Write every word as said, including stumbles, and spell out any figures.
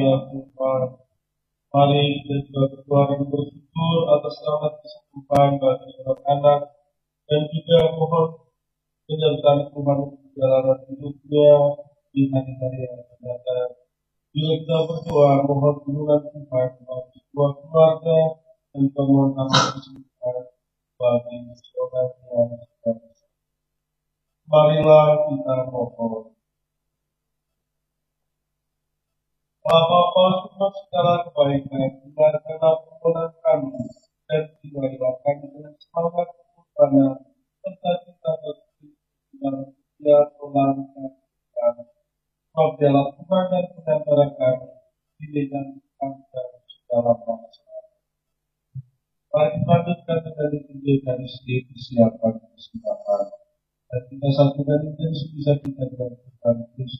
Ya Tuhan, mari kita juga berdoa dan bersyukur atas rahmat kesembuhan bagi anak-anak dan juga mohon penyertaan Tuhan untuk perjalanan hidupnya di hari-hari yang akan datang. Bila kita berdoa mohon perlindungan Tuhan bagi sebuah keluarga dan permohonan kesembuhan bagi saudara yang sedang. Marilah kita mohon. Bapa semua segala kebaikan, dengarkanlah permohonan kami dan berilah kami dengan semangat kepada serta kita bersih dalam setiap pengaruhan kami. Sebab dialah Tuhan dan penantara kami, ini dan bangsa segala bangsa. Mari lanjutkan dari tinggi dari segi kesiapan keselamatan dan kita satukan intensi bisa kita dengan Tuhan Yesus